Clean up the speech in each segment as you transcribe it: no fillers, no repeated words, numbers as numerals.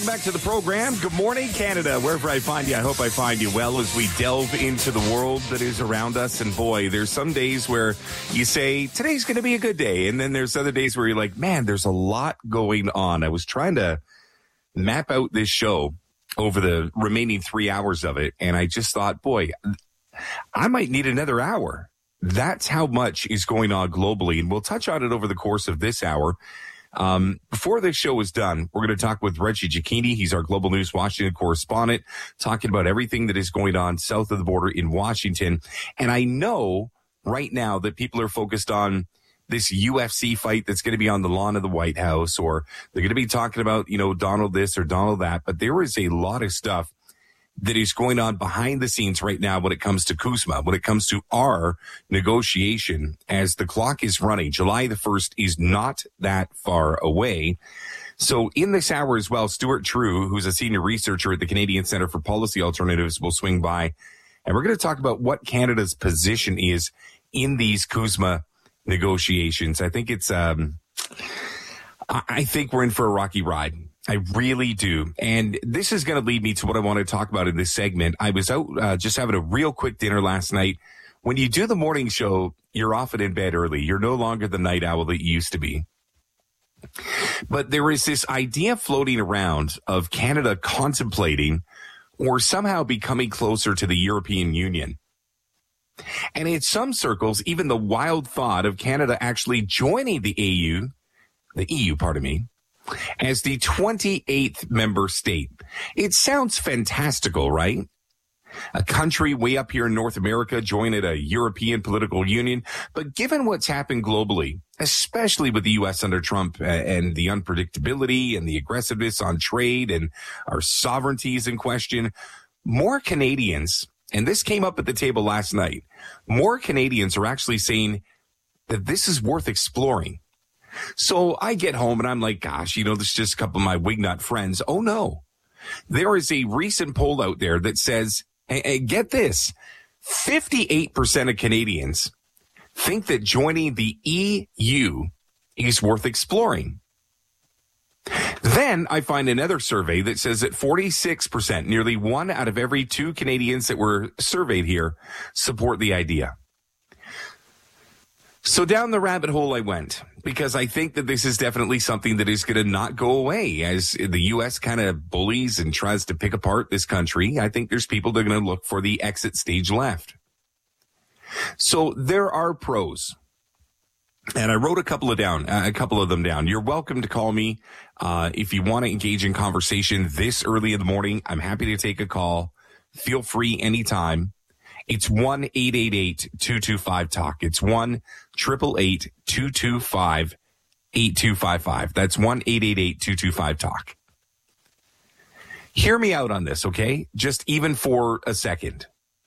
Back to the program. Good morning, Canada. Wherever I find you, I hope I find you well as we delve into the world that is around us. And boy, there's some days where you say, today's going to be a good day. And then there's other days where you're like, man, there's a lot going on. I was trying to map out this show over the remaining 3 hours of it. And I just thought, boy, I might need another hour. That's how much is going on globally. And we'll touch on it over the course of this hour. Before this show is done, we're going to talk with Reggie Cecchini. He's our Global News Washington correspondent, talking about everything that is going on south of the border in Washington. And I know right now that people are focused on this UFC fight that's going to be on the lawn of the White House, or they're going to be talking about, Donald this or Donald that. But there is a lot of stuff that is going on behind the scenes right now when it comes to CUSMA, when it comes to our negotiation as the clock is running. July the 1st is not that far away. So in this hour as well, Stuart True, who's a senior researcher at the Canadian Centre for Policy Alternatives, will swing by. And we're going to talk about what Canada's position is in these CUSMA negotiations. I think I think we're in for a rocky ride. I really do. And this is going to lead me to what I want to talk about in this segment. I was out just having a real quick dinner last night. When you do the morning show, you're often in bed early. You're no longer the night owl that you used to be. But there is this idea floating around of Canada contemplating or somehow becoming closer to the European Union. And in some circles, even the wild thought of Canada actually joining the EU, as the 28th member state. It sounds fantastical, right? A country way up here in North America joining a European political union. But given what's happened globally, especially with the U.S. under Trump and the unpredictability and the aggressiveness on trade and our sovereignties in question, more Canadians, and this came up at the table last night, more Canadians are actually saying that this is worth exploring. So I get home and I'm like, gosh, this is just a couple of my Wignut friends. Oh, no. There is a recent poll out there that says, hey, get this, 58% of Canadians think that joining the EU is worth exploring. Then I find another survey that says that 46%, nearly 1 out of every 2 Canadians that were surveyed here, support the idea. So down the rabbit hole I went, because I think that this is definitely something that is going to not go away as the U.S. kind of bullies and tries to pick apart this country. I think there's people that are going to look for the exit stage left. So there are pros. And I wrote a couple of them down. You're welcome to call me if you want to engage in conversation this early in the morning. I'm happy to take a call. Feel free anytime. It's 1-888-225-TALK. It's 1-888-225-8255. That's 1-888-225-TALK. Hear me out on this, okay? Just even for a second.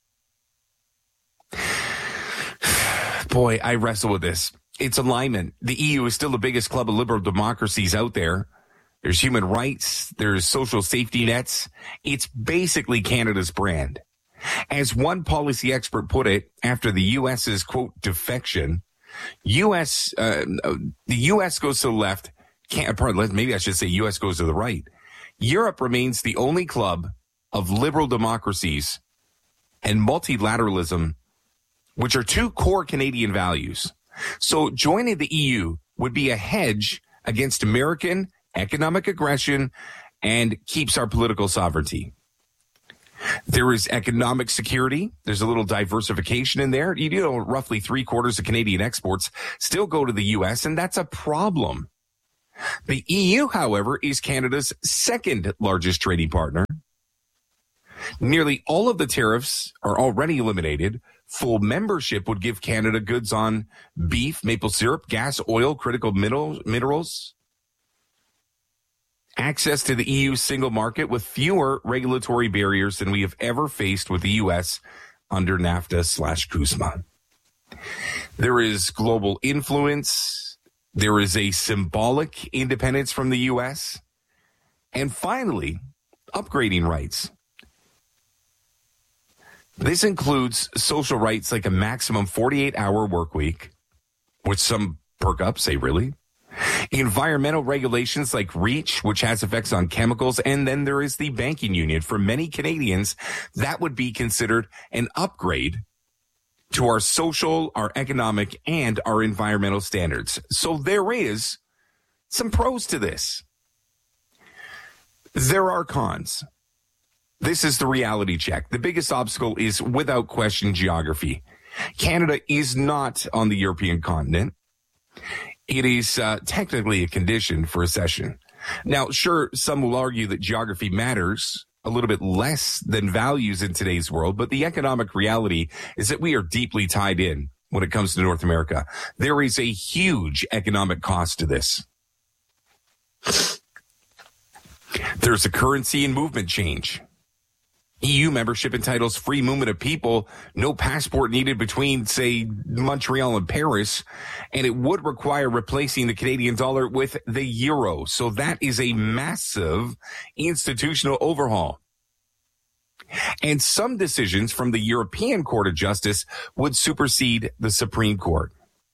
Boy, I wrestle with this. It's alignment. The EU is still the biggest club of liberal democracies out there. There's human rights. There's social safety nets. It's basically Canada's brand. As one policy expert put it, after the U.S.'s, quote, defection, the U.S. goes to the left. Maybe I should say U.S. goes to the right. Europe remains the only club of liberal democracies and multilateralism, which are 2 core Canadian values. So joining the EU would be a hedge against American economic aggression and keeps our political sovereignty. There is economic security. There's a little diversification in there. Roughly 3/4 of Canadian exports still go to the U.S., and that's a problem. The EU, however, is Canada's second largest trading partner. Nearly all of the tariffs are already eliminated. Full membership would give Canada goods on beef, maple syrup, gas, oil, critical minerals, access to the EU single market with fewer regulatory barriers than we have ever faced with the U.S. under NAFTA/CUSMA. There is global influence. There is a symbolic independence from the U.S. And finally, upgrading rights. This includes social rights like a maximum 48-hour work week, which some perk up, say really, Environmental regulations like REACH, which has effects on chemicals, and then there is the banking union. For many Canadians, that would be considered an upgrade to our social, our economic, and our environmental standards. So there is some pros to this. There are cons. This is the reality check. The biggest obstacle is, without question, geography. Canada is not on the European continent. It is technically a condition for accession. Now, sure, some will argue that geography matters a little bit less than values in today's world, but the economic reality is that we are deeply tied in when it comes to North America. There is a huge economic cost to this. There's a currency and movement change. EU membership entitles free movement of people, no passport needed between, say, Montreal and Paris, and it would require replacing the Canadian dollar with the euro. So that is a massive institutional overhaul. And some decisions from the European Court of Justice would supersede the Supreme Court.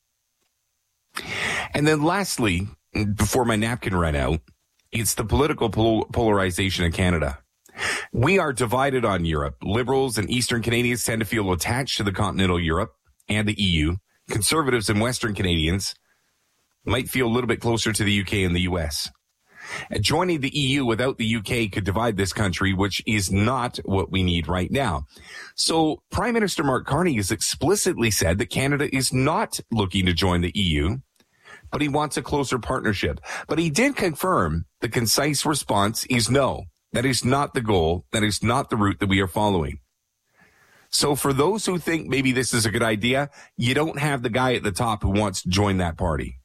And then lastly, before my napkin ran out, it's the political polarization in Canada. We are divided on Europe. Liberals and Eastern Canadians tend to feel attached to the continental Europe and the EU. Conservatives and Western Canadians might feel a little bit closer to the UK and the US. Joining the EU without the UK could divide this country, which is not what we need right now. So Prime Minister Mark Carney has explicitly said that Canada is not looking to join the EU, but he wants a closer partnership. But he did confirm the concise response is no. That is not the goal. That is not the route that we are following. So for those who think maybe this is a good idea, you don't have the guy at the top who wants to join that party.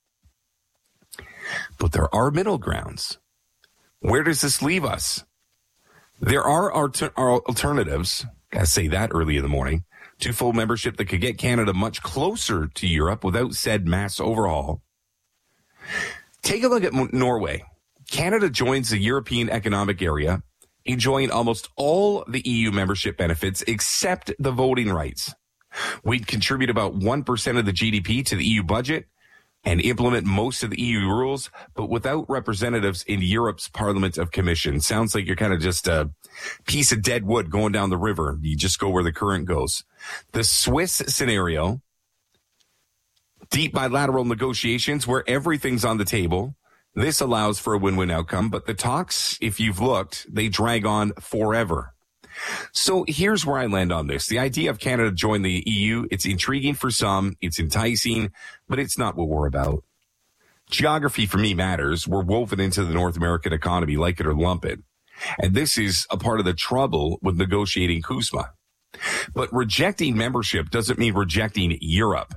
But there are middle grounds. Where does this leave us? There are alternatives, gotta say that early in the morning, to full membership that could get Canada much closer to Europe without said mass overhaul. Take a look at Norway. Canada joins the European Economic Area, enjoying almost all the EU membership benefits except the voting rights. We'd contribute about 1% of the GDP to the EU budget and implement most of the EU rules, but without representatives in Europe's Parliament of Commission. Sounds like you're kind of just a piece of dead wood going down the river. You just go where the current goes. The Swiss scenario, deep bilateral negotiations where everything's on the table. This allows for a win-win outcome, but the talks, if you've looked, they drag on forever. So here's where I land on this. The idea of Canada joining the EU, it's intriguing for some, it's enticing, but it's not what we're about. Geography for me matters. We're woven into the North American economy, like it or lump it. And this is a part of the trouble with negotiating CUSMA. But rejecting membership doesn't mean rejecting Europe.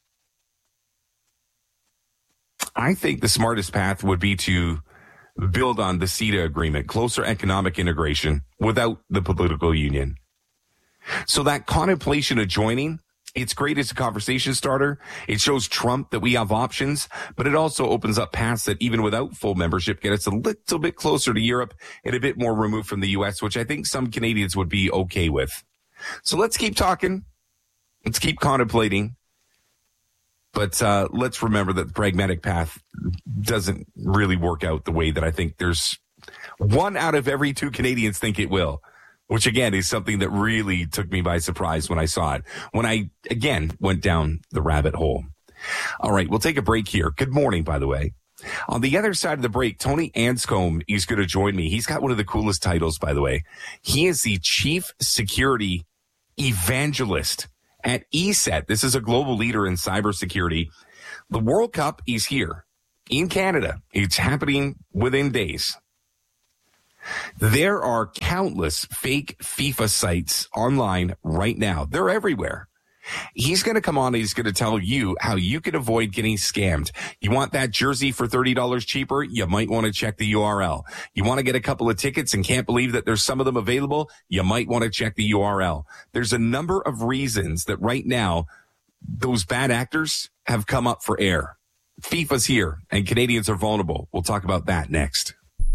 I think the smartest path would be to build on the CETA agreement, closer economic integration without the political union. So that contemplation of joining, it's great as a conversation starter. It shows Trump that we have options, but it also opens up paths that even without full membership get us a little bit closer to Europe and a bit more removed from the U.S., which I think some Canadians would be okay with. So let's keep talking. Let's keep contemplating. But let's remember that the pragmatic path doesn't really work out the way that I think there's 1 out of every 2 Canadians think it will, which, again, is something that really took me by surprise when I saw it, when I, again, went down the rabbit hole. All right, we'll take a break here. Good morning, by the way. On the other side of the break, Tony Anscombe is going to join me. He's got one of the coolest titles, by the way. He is the Chief Security Evangelist at ESET. This is a global leader in cybersecurity. The World Cup is here in Canada. It's happening within days. There are countless fake FIFA sites online right now. They're everywhere. He's going to come on and he's going to tell you how you can avoid getting scammed. You want that jersey for $30 cheaper? You might want to check the URL. You want to get a couple of tickets and can't believe that there's some of them available? You might want to check the URL. There's a number of reasons that right now those bad actors have come up for air. FIFA's here and Canadians are vulnerable. We'll talk about that next.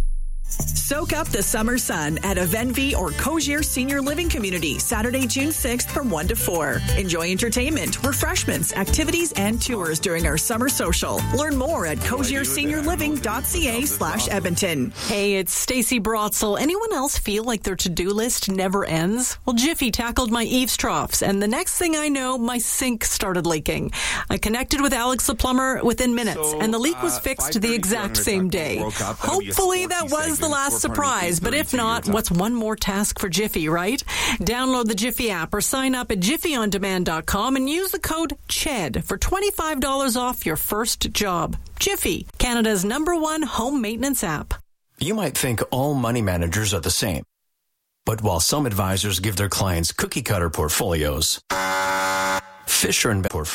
Soak up the summer sun at Evenvi or Cogier Senior Living Community, Saturday, June 6th from 1 to 4. Enjoy entertainment, refreshments, activities, and tours during our summer social. Learn more at cogierseniorliving.ca/Edmonton. Hey, it's Stacey Brotzel. Anyone else feel like their to-do list never ends? Well, Jiffy tackled my eaves troughs, and the next thing I know, my sink started leaking. I connected with Alex the plumber within minutes, and the leak was fixed the exact same day. Hopefully that was the last surprise, but if not, what's one more task for Jiffy, right? Download the Jiffy app or sign up at jiffyondemand.com and use the code CHED for $25 off your first job. Jiffy, Canada's #1 home maintenance app. You might think all money managers are the same. But while some advisors give their clients cookie-cutter portfolios, Fisher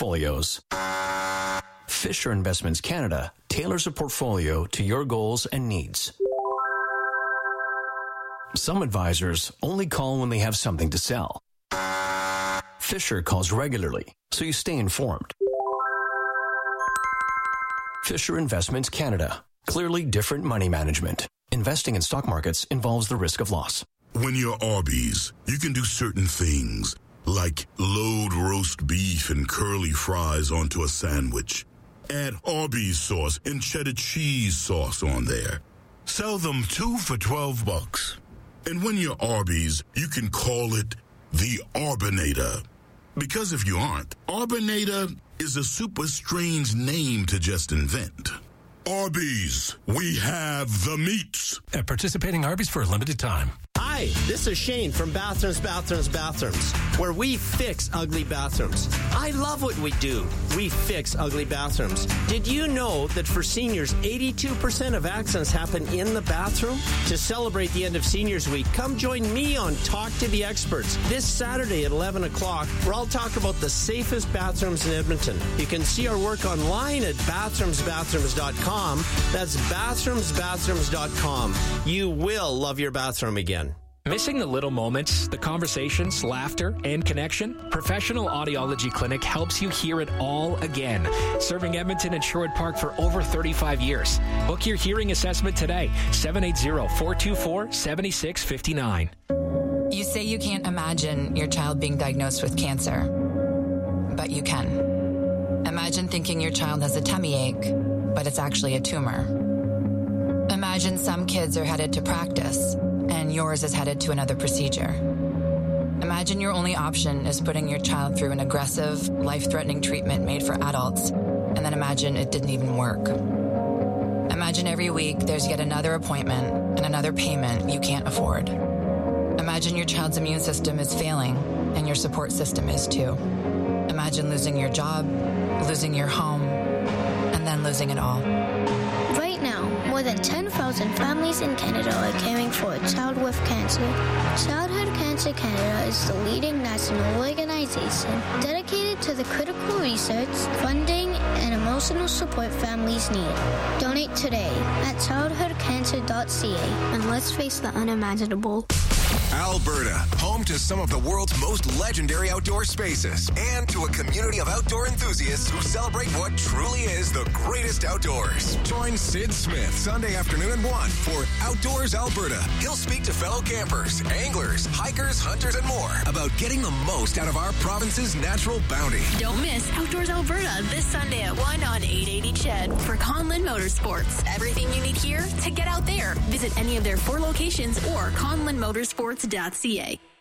Investments Canada tailors a portfolio to your goals and needs. Some advisors only call when they have something to sell. Fisher calls regularly, so you stay informed. Fisher Investments Canada. Clearly different money management. Investing in stock markets involves the risk of loss. When you're Arby's, you can do certain things, like load roast beef and curly fries onto a sandwich. Add Arby's sauce and cheddar cheese sauce on there. Sell them 2 for $12. And when you're Arby's, you can call it the Arbinator. Because if you aren't, Arbinator is a super strange name to just invent. Arby's, we have the meats. At participating Arby's for a limited time. Hi, this is Shane from Bathrooms, where we fix ugly bathrooms. I love what we do. We fix ugly bathrooms. Did you know that for seniors, 82% of accidents happen in the bathroom? To celebrate the end of Seniors Week, come join me on Talk to the Experts this Saturday at 11 o'clock, where I'll talk about the safest bathrooms in Edmonton. You can see our work online at bathroomsbathrooms.com. That's bathroomsbathrooms.com. You will love your bathroom again. Missing the little moments, the conversations, laughter, and connection? Professional Audiology Clinic helps you hear it all again. Serving Edmonton and Sherwood Park for over 35 years. Book your hearing assessment today. 780-424-7659. You say you can't imagine your child being diagnosed with cancer, but you can. Imagine thinking your child has a tummy ache, but it's actually a tumor. Imagine some kids are headed to practice, and yours is headed to another procedure. Imagine your only option is putting your child through an aggressive, life-threatening treatment made for adults, and then imagine it didn't even work. Imagine every week there's yet another appointment and another payment you can't afford. Imagine your child's immune system is failing, and your support system is too. Imagine losing your job, losing your home, and then losing it all. Right now, more than 10,000 families in Canada are caring for a child with cancer. Childhood Cancer Canada is the leading national organization dedicated to the critical research, funding, and emotional support families need. Donate today at childhoodcancer.ca, and let's face the unimaginable. Alberta, home to some of the world's most legendary outdoor spaces and to a community of outdoor enthusiasts who celebrate what truly is the greatest outdoors. Join Sid Smith Sunday afternoon at 1 for Outdoors Alberta. He'll speak to fellow campers, anglers, hikers, hunters, and more about getting the most out of our province's natural bounty. Don't miss Outdoors Alberta this Sunday at 1 on 880 CHED for Conlin Motorsports. Everything you need here to get out there. Visit any of their 4 locations or conlinmotorsports.ca.